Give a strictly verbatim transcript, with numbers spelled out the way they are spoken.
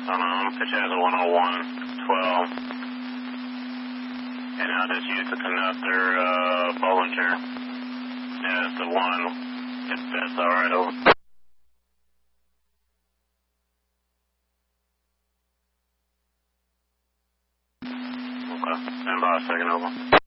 Um, pitch has a one oh one, twelve. And I'll just use the conductor, uh, Bollinger as the one, if that's alright, over. Okay, stand by a second, over.